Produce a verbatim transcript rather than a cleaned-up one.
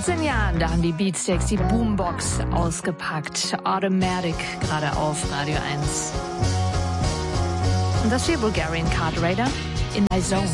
achtzehn Jahren, da haben die Beatsteaks die Boombox ausgepackt. Automatic, gerade auf Radio eins. Und das hier Bulgarian Card Raider in My Zone.